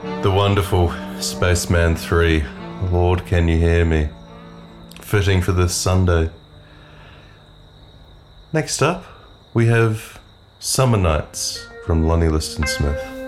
The wonderful Spaceman 3, Lord Can You Hear Me? Fitting for this Sunday. Next up, we have Summer Nights from Lonnie Liston Smith.